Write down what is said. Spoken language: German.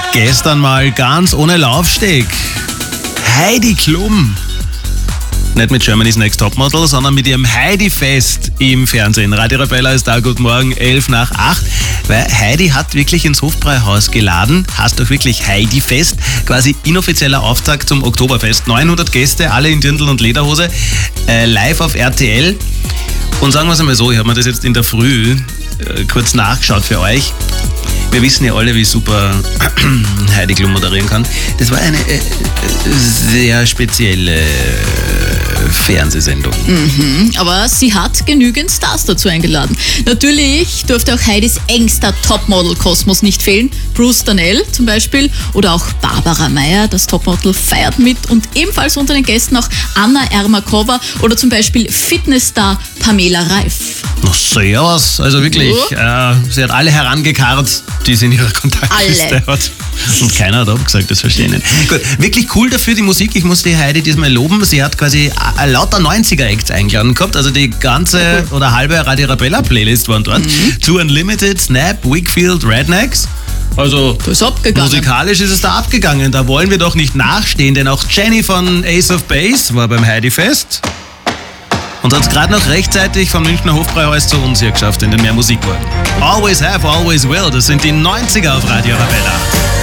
Gestern mal ganz ohne Laufsteg. Heidi Klum. Nicht mit Germany's Next Topmodel, sondern mit ihrem Heidi-Fest im Fernsehen. Radio Arabella ist da, guten Morgen, 7:55. Weil Heidi hat wirklich ins Hofbräuhaus geladen, heißt doch wirklich Heidi-Fest, quasi inoffizieller Auftakt zum Oktoberfest. 900 Gäste, alle in Dirndl und Lederhose, live auf RTL. Und sagen wir es einmal so, ich habe mir das jetzt in der Früh kurz nachgeschaut für euch. Wir wissen ja alle, wie super Heidi Klum moderieren kann. Das war eine sehr spezielle Fernsehsendung. Aber sie hat genügend Stars dazu eingeladen. Natürlich durfte auch Heidis engster Topmodel-Kosmos nicht fehlen. Bruce Darnell zum Beispiel oder auch Barbara Meyer, das Topmodel, feiert mit. Und ebenfalls unter den Gästen auch Anna Ermakova oder zum Beispiel Fitnessstar Pamela Reif. Na servus, also wirklich, sie hat alle herangekarrt, die sie in ihrer Kontaktliste hat. Und keiner hat abgesagt, das verstehe ich nicht. Gut, wirklich cool dafür die Musik, ich muss die Heidi diesmal loben. Sie hat quasi lauter 90er-Acts eingeladen gehabt, also die ganze oder halbe Radio Arabella Playlist waren dort. Two Unlimited, Snap, Wakefield, Rednecks. Also Das ist abgegangen. musikalisch ist es da abgegangen, da wollen wir doch nicht nachstehen, denn auch Jenny von Ace of Base war beim Heidi-Fest. Und hat es gerade noch rechtzeitig vom Münchner Hofbräuhaus zu uns hier geschafft in den Mehr Musik. Always have, always will. Das sind die 90er auf Radio Arabella.